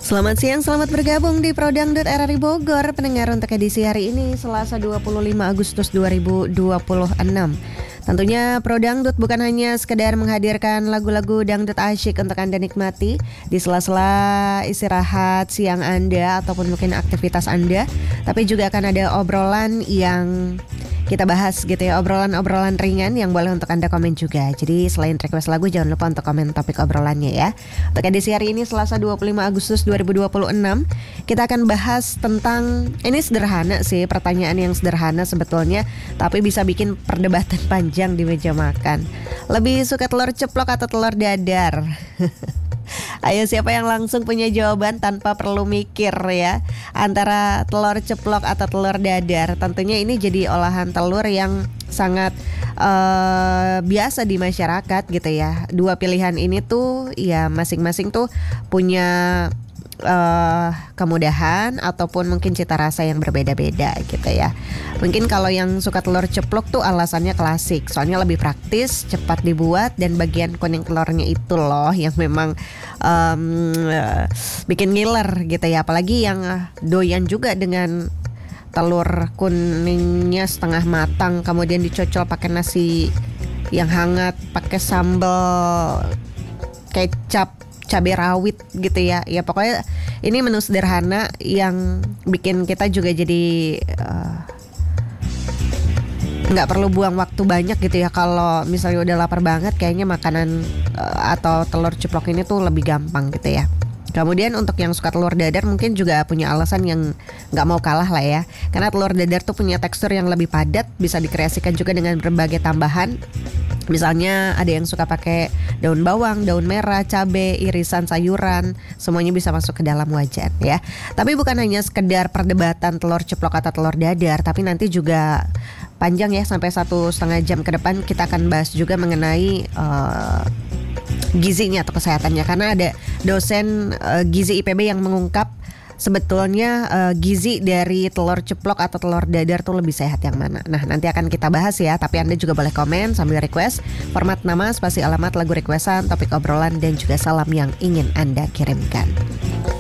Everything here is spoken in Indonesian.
Selamat siang, selamat bergabung di Prodangdut RRI Bogor. Pendengar untuk edisi hari ini Selasa 25 Agustus 2026. Tentunya Prodangdut bukan hanya sekedar menghadirkan lagu-lagu dangdut asyik untuk Anda nikmati di sela-sela istirahat siang Anda ataupun mungkin aktivitas Anda, tapi juga akan ada obrolan yang kita bahas gitu ya, obrolan-obrolan ringan yang boleh untuk Anda komen juga. Jadi selain request lagu, jangan lupa untuk komen topik obrolannya ya. Untuk edisi hari ini Selasa 25 Agustus 2026, kita akan bahas tentang, ini sederhana sih, pertanyaan yang sederhana sebetulnya, tapi bisa bikin perdebatan panjang di meja makan. Lebih suka telur ceplok atau telur dadar? Ayo, siapa yang langsung punya jawaban tanpa perlu mikir ya, antara telur ceplok atau telur dadar? Tentunya ini jadi olahan telur yang sangat biasa di masyarakat gitu ya. Dua pilihan ini tuh ya masing-masing tuh punya kemudahan ataupun mungkin cita rasa yang berbeda-beda gitu ya. Mungkin kalau yang suka telur ceplok tuh alasannya klasik, soalnya lebih praktis, cepat dibuat, dan bagian kuning telurnya itu loh yang memang bikin ngiler gitu ya. Apalagi yang doyan juga dengan telur kuningnya setengah matang, kemudian dicocol pakai nasi yang hangat, pakai sambal kecap, cabai rawit gitu ya. Ya pokoknya ini menu sederhana yang bikin kita juga jadi nggak perlu buang waktu banyak gitu ya. Kalau misalnya udah lapar banget, kayaknya makanan atau telur ceplok ini tuh lebih gampang gitu ya. Kemudian untuk yang suka telur dadar mungkin juga punya alasan yang nggak mau kalah lah ya. Karena telur dadar tuh punya tekstur yang lebih padat, bisa dikreasikan juga dengan berbagai tambahan. Misalnya ada yang suka pakai daun bawang, daun merah, cabai, irisan sayuran, semuanya bisa masuk ke dalam wajan ya. Tapi bukan hanya sekedar perdebatan telur ceplok atau telur dadar, tapi nanti juga panjang ya, sampai 1,5 jam ke depan kita akan bahas juga mengenai gizinya atau kesehatannya. Karena ada dosen gizi IPB yang mengungkap sebetulnya gizi dari telur ceplok atau telur dadar tuh lebih sehat yang mana. Nah, nanti akan kita bahas ya. Tapi Anda juga boleh komen sambil request, format nama, spasi alamat, lagu requestan, topik obrolan, dan juga salam yang ingin Anda kirimkan.